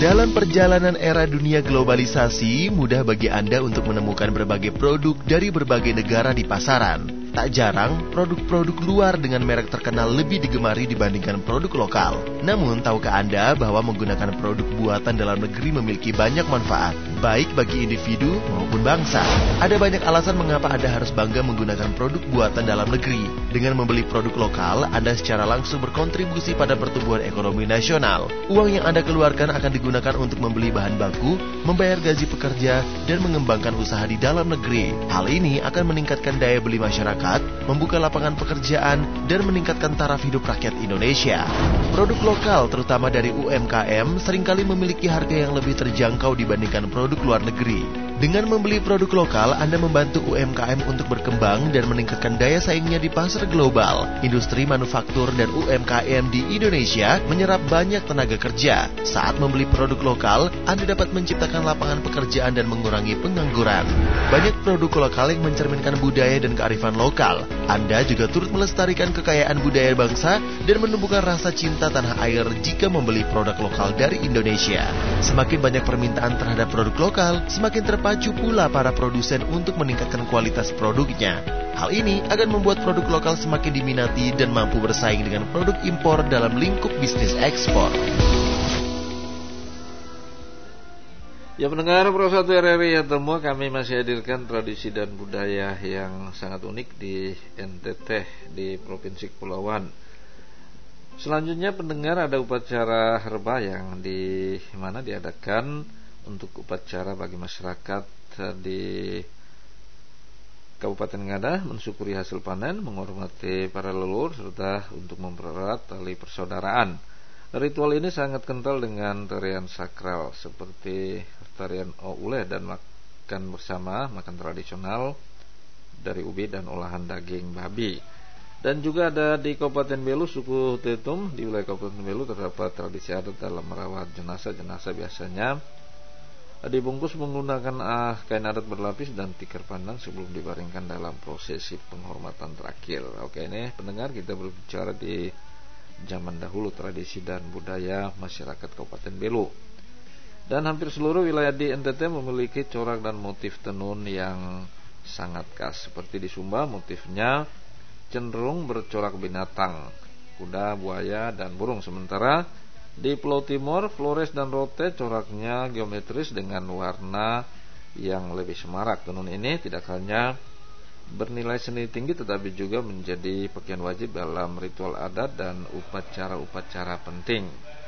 Dalam perjalanan era dunia globalisasi, mudah bagi Anda untuk menemukan berbagai produk dari berbagai negara di pasaran. Tak jarang, produk-produk luar dengan merek terkenal lebih digemari dibandingkan produk lokal. Namun, tahukah Anda bahwa menggunakan produk buatan dalam negeri memiliki banyak manfaat, baik bagi individu maupun bangsa? Ada banyak alasan mengapa Anda harus bangga menggunakan produk buatan dalam negeri. Dengan membeli produk lokal, Anda secara langsung berkontribusi pada pertumbuhan ekonomi nasional. Uang yang Anda keluarkan akan digunakan untuk membeli bahan baku, membayar gaji pekerja, dan mengembangkan usaha di dalam negeri. Hal ini akan meningkatkan daya beli masyarakat, membuka lapangan pekerjaan, dan meningkatkan taraf hidup rakyat Indonesia. Produk lokal, terutama dari UMKM, seringkali memiliki harga yang lebih terjangkau dibandingkan produk luar negeri. Dengan membeli produk lokal, Anda membantu UMKM untuk berkembang dan meningkatkan daya saingnya di pasar global. Industri manufaktur dan UMKM di Indonesia menyerap banyak tenaga kerja. Saat membeli produk lokal, Anda dapat menciptakan lapangan pekerjaan dan mengurangi pengangguran. Banyak produk lokal yang mencerminkan budaya dan kearifan lokal. Anda juga turut melestarikan kekayaan budaya bangsa dan menumbuhkan rasa cinta tanah air jika membeli produk lokal dari Indonesia. Semakin banyak permintaan terhadap produk lokal, semakin terpacu pula para produsen untuk meningkatkan kualitas produknya. Hal ini akan membuat produk lokal semakin diminati dan mampu bersaing dengan produk impor dalam lingkup bisnis ekspor. Ya, pendengar Pro 1 RRI yang temu, kami masih hadirkan tradisi dan budaya yang sangat unik di NTT, di Provinsi Kepulauan. Selanjutnya pendengar, ada upacara herba yang mana diadakan untuk upacara bagi masyarakat di Kabupaten Ngada mensyukuri hasil panen, menghormati para leluhur, serta untuk mempererat tali persaudaraan. Ritual ini sangat kental dengan tarian sakral seperti tarian Oule dan makan bersama, makan tradisional dari ubi dan olahan daging babi. Dan juga ada di Kabupaten Belu, suku Tetum di wilayah Kabupaten Belu terdapat tradisi adat dalam merawat jenazah. Jenazah biasanya dibungkus menggunakan kain adat berlapis dan tikar pandang sebelum dibaringkan dalam prosesi penghormatan terakhir. Oke, ini pendengar, kita berbicara di zaman dahulu, tradisi dan budaya masyarakat Kabupaten Belu. Dan hampir seluruh wilayah di NTT memiliki corak dan motif tenun yang sangat khas. Seperti di Sumba, motifnya cenderung bercorak binatang, kuda, buaya, dan burung. Sementara di Pulau Timur, Flores dan Rote coraknya geometris dengan warna yang lebih semarak. Tenun ini tidak hanya bernilai seni tinggi, tetapi juga menjadi pakaian wajib dalam ritual adat dan upacara-upacara penting.